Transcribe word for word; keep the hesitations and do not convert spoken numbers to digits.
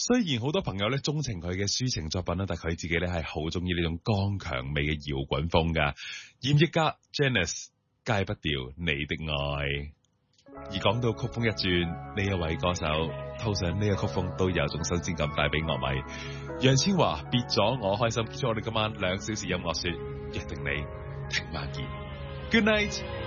雖然好多朋友咧鍾情佢嘅抒情作品啦，但佢自己咧係好中意呢種剛強美嘅搖滾風噶。嚴憶家 Janice 戒不掉你的愛。而講到曲風一轉，呢一位歌手套上呢個曲風都有種新鮮感帶俾樂迷。楊千嬅別咗我開心，結束我哋今晚兩小時音樂說，約定你聽晚見。Good night。